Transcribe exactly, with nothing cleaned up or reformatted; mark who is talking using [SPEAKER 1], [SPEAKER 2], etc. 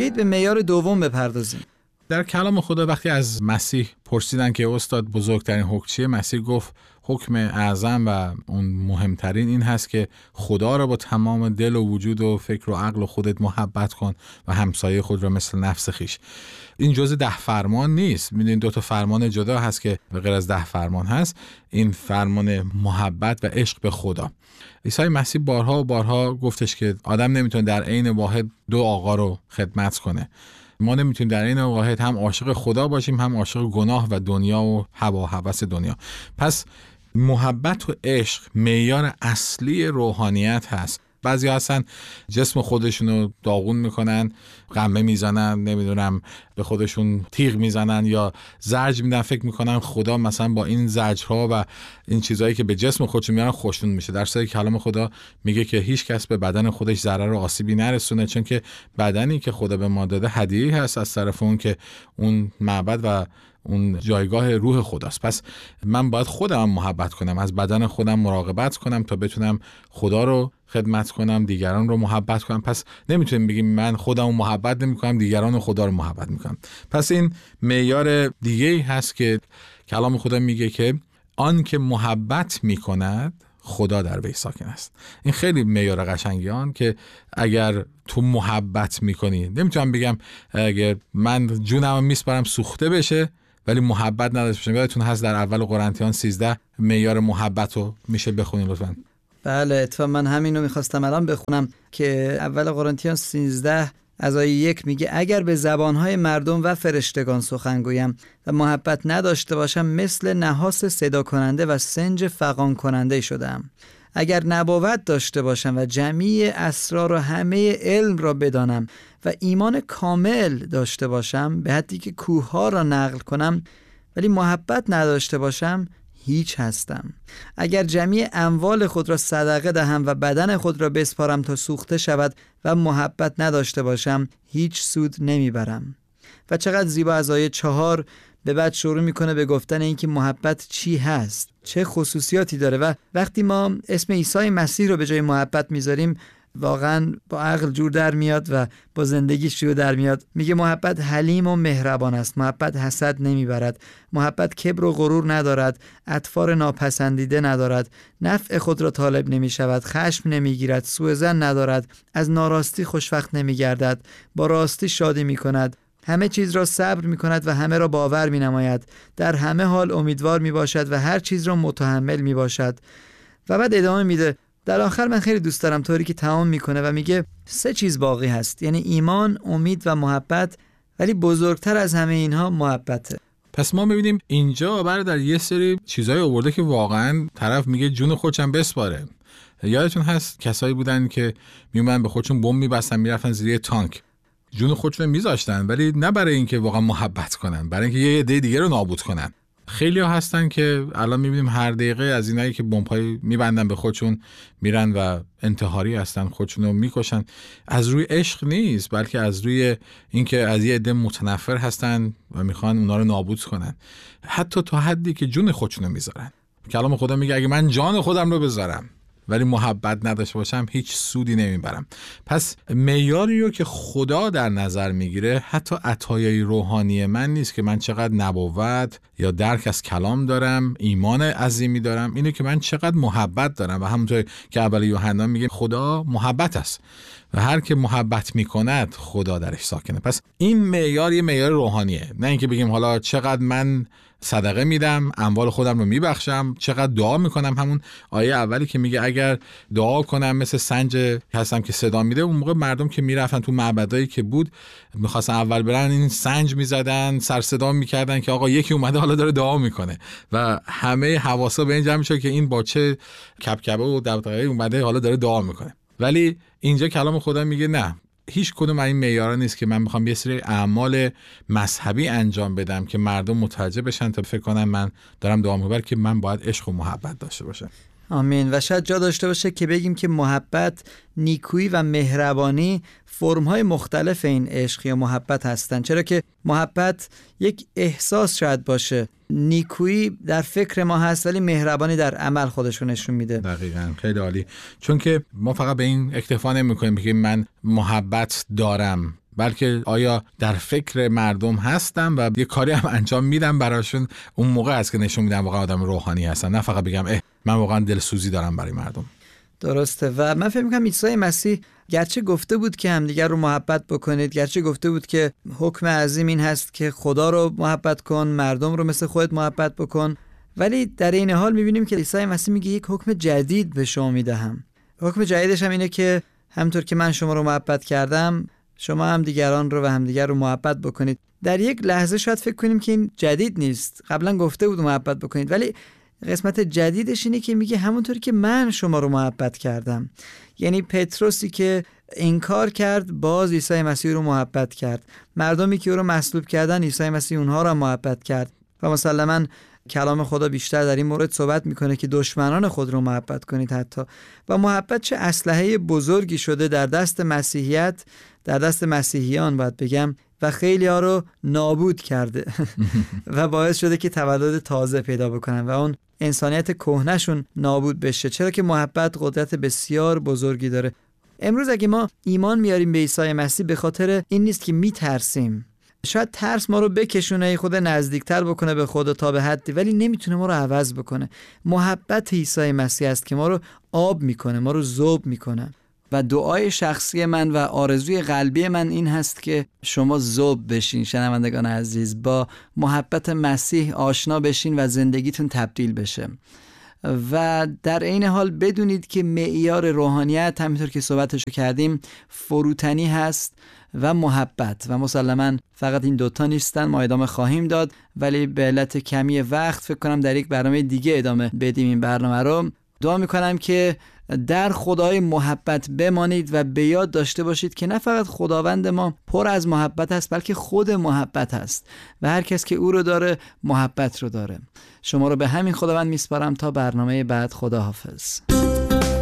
[SPEAKER 1] بیایید به معیار دوم بپردازیم.
[SPEAKER 2] در کلام خدا وقتی از مسیح پرسیدن که استاد بزرگترین حکم چیه، مسیح گفت حکم اعظم و اون مهمترین این هست که خدا را با تمام دل و وجود و فکر و عقل و خودت محبت کن و همسایه خود را مثل نفس خیش. این جزء ده فرمان نیست. میدونید دو تا فرمان جدا هست که به غیر از ده فرمان هست. این فرمان محبت و عشق به خدا. عیسی مسیح بارها و بارها گفتش که آدم نمیتونه در عین واحد دو آقا رو خدمت کنه. ما نمیتونیم در این واحد هم عاشق خدا باشیم هم عاشق گناه و دنیا و هوا و هوس دنیا. پس محبت و عشق معیار اصلی روحانیت هست. بعضی هستن جسم خودشونو داغون میکنن، قمه میزنن، نمیدونم به خودشون تیغ میزنن یا زجر میدن، فکر میکنن خدا مثلا با این زجرها و این چیزایی که به جسم خودشون میارن خوشنود میشه. در صورتی که کلام خدا میگه که هیچ کس به بدن خودش ضرر و آسیبی نرسونه، چون که بدنی که خدا به ما داده هدیه‌ای هست از طرف اون که اون معبد و اون جایگاه روح خداست. پس من باید خودم محبت کنم، از بدن خودم مراقبت کنم تا بتونم خدا رو خدمت کنم، دیگران رو محبت کنم. پس نمیتونیم بگیم من خودم رو محبت نمی کنم، دیگران رو خدا رو محبت میکنم. پس این معیار دیگه‌ای هست که کلام خدا میگه که آن که محبت میکند خدا در وی ساکن است. این خیلی معیار قشنگیان که اگر تو محبت میکنی، نمیتونم بگم اگر من جونم میسپارم سوخته بشه ولی محبت نداشته باشم. یادتون هست در اول قرنتیان سیزده معیار محبت رو میشه بخونین لطفاً.
[SPEAKER 1] بله، اتفاقا من همینو میخواستم الان بخونم که اول قرنتیان سیزده از آیه یک میگه اگر به زبانهای مردم و فرشتگان سخن گویم و محبت نداشته باشم مثل نحاس صدا کننده و سنج فغان کننده شدم. اگر نبوت داشته باشم و جمیع اسرار و همه علم را بدانم و ایمان کامل داشته باشم به حدی که کوهها را نقل کنم ولی محبت نداشته باشم هیچ هستم. اگر جمیع اموال خود را صدقه دهم و بدن خود را بسپارم تا سوخته شود و محبت نداشته باشم هیچ سود نمیبرم. و چقدر زیبا از آیه چهار به بعد شروع میکنه به گفتن اینکه محبت چی هست، چه خصوصیاتی داره. و وقتی ما اسم عیسی مسیح رو به جای محبت میذاریم واقعا با عقل جور در میاد و با زندگی شروع در میاد. میگه محبت حلیم و مهربان است، محبت حسد نمیبرد، محبت کبر و غرور ندارد، اطفار ناپسندیده ندارد، نفع خود را طالب نمیشود، خشم نمیگیرد، سوء ظن ندارد، از ناراستی خوشوقت نمیگردد، با راستی شادی میکند، همه چیز را صبر میکند و همه را باور مینماید، در همه حال امیدوار میباشد و هر چیز را متحمل میباشد. و بعد ادامه میده. در آخر من خیلی دوست دارم طوری که تمام میکنه و میگه سه چیز باقی هست، یعنی ایمان، امید و محبت، ولی بزرگتر از همه اینها محبته.
[SPEAKER 2] پس ما میبینیم اینجا برادر یه سری چیزای آورده که واقعا طرف میگه جون خودشم بسپاره. یادتون هست کسایی بودن که میومدن به خودشون بمب میبستن میرفتن زیر تانک، جون خودشون میذاشتن ولی نه برای اینکه واقعا محبت کنن، برای اینکه یه عده دیگه رو نابود کنن. خیلی ها هستن که الان میبینیم هر دقیقه از اینایی که بمب‌های میبندن به خودشون میرن و انتحاری هستن، خودشون رو میکشن. از روی عشق نیست بلکه از روی اینکه از یه عده متنفر هستن و میخوان اونا رو نابود کنن، حتی تا حدی که جون خودشون رو میذارن. کلام خدا میگه اگه من جان خودم رو بذارم ولی محبت نداشته باشم هیچ سودی نمیبرم. پس معیاری رو که خدا در نظر میگیره حتی عطایای روحانی من نیست که من چقدر نبوت یا درک از کلام دارم، ایمان عظیمی دارم، اینه که من چقدر محبت دارم. و همونطور که اول یوحنا میگه خدا محبت است و هر که محبت میکند خدا درش ساکنه. پس این معیار یه معیار روحانیه، نه اینکه بگیم حالا چقدر من صدقه میدم، اموال خودم رو میبخشم، چقدر دعا میکنم. همون آیه اولی که میگه اگر دعا کنم مثل سنج هستم که صدا میده، اون موقع مردم که میرفتن تو معبدایی که بود میخواستن اول برن این سنج میزدن، سر صدا میکردن که آقا یکی اومده حالا داره دعا میکنه و همه حواسا به این جمع میشه که این با چه کبکبه و دغدغه‌ای اومده حالا داره دعا میکنه. ولی اینجا کلام خدا میگه نه، هیچ کدوم این معیارا نیست که من میخوام یه سری اعمال مذهبی انجام بدم که مردم متوجه بشن تا فکر کنن من دارم دعا میکنم، که من باید عشق و محبت داشته باشم.
[SPEAKER 1] آمین. و شاید جا داشته باشه که بگیم که محبت، نیکویی و مهربانی فرم‌های مختلف این عشق یا محبت هستن، چرا که محبت یک احساس شاید باشه، نیکویی در فکر ما هست ولی مهربانی در عمل خودشو نشون میده.
[SPEAKER 2] دقیقاً، خیلی عالی. چون که ما فقط به این اکتفا نمی‌کنیم که من محبت دارم بلکه آیا در فکر مردم هستم و یه کاری هم انجام میدم براشون. اون موقع است که نشون میدم واقعا آدم روحانی هستم، نه فقط بگم اه من واقعا دلسوزی دارم برای مردم.
[SPEAKER 1] درسته. و من فکر می‌کنم عیسی مسیح گرچه گفته بود که همدیگر رو محبت بکنید، گرچه گفته بود که حکم عظیم این هست که خدا رو محبت کن، مردم رو مثل خودت محبت بکن، ولی در این حال می‌بینیم که عیسی مسیح میگه یک حکم جدید به شما میدهم. حکم جدیدش هم اینه که همونطور که من شما رو محبت کردم شما هم دیگران رو و همدیگر رو محبت بکنید. در یک لحظه شاید فکر کنیم که این جدید نیست، قبلا گفته بود محبت بکنید، ولی قسمت جدیدش اینه که میگه همونطور که من شما رو محبت کردم. یعنی پتروسی که انکار کرد باز عیسی مسیح رو محبت کرد، مردمی که او رو مصلوب کردن عیسی مسیح اونها رو محبت کرد. و مسلماً کلام خدا بیشتر در این مورد صحبت میکنه که دشمنان خود رو محبت کنید حتی. و محبت چه اسلحه بزرگی شده در دست مسیحیت، در دست مسیحیان باید بگم، و خیلی ها رو نابود کرده و باعث شده که تولد تازه پیدا بکنن و اون انسانیت کهنه‌شون نابود بشه، چرا که محبت قدرت بسیار بزرگی داره. امروز اگه ما ایمان میاریم به عیسی مسیح به خاطر این نیست که میترسیم. شاید ترس ما رو بکشونه خود نزدیکتر بکنه به خدا تا به حدی، ولی نمیتونه ما رو عوض بکنه. محبت عیسی مسیح است که ما رو آب میکنه، ما رو ذوب میکنه. و دعای شخصی من و آرزوی قلبی من این هست که شما ذوب بشین، شنوندگان عزیز، با محبت مسیح آشنا بشین و زندگیتون تبدیل بشه. و در این حال بدونید که معیار روحانیت همینطور که صحبتشو کردیم فروتنی هست و محبت، و مسلماً فقط این دوتا نیستن، ما ادامه خواهیم داد، ولی به علت کمی وقت فکر کنم در یک برنامه دیگه ادامه بدیم این برنامه رو. دعا میکنم که در خدای محبت بمانید و به یاد داشته باشید که نه فقط خداوند ما پر از محبت است، بلکه خود محبت است و هر کس که او رو داره محبت رو داره. شما رو به همین خداوند میسپارم تا برنامه بعد. خداحافظ.